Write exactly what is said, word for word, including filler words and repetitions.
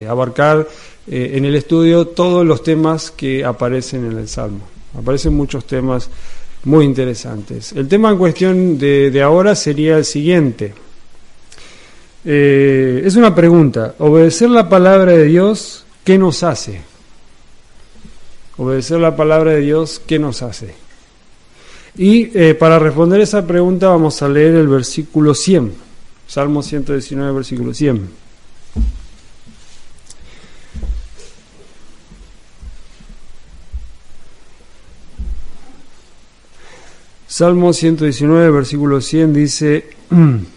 abarcar eh, en el estudio todos los temas que aparecen en el Salmo. Aparecen muchos temas muy interesantes. El tema en cuestión de, de ahora sería el siguiente. Eh, es una pregunta. Obedecer la palabra de Dios, ¿qué nos hace? Obedecer la palabra de Dios, ¿qué nos hace? Y eh, para responder esa pregunta vamos a leer el versículo cien. Salmo ciento diecinueve, versículo cien. Salmo ciento diecinueve, versículo cien dice: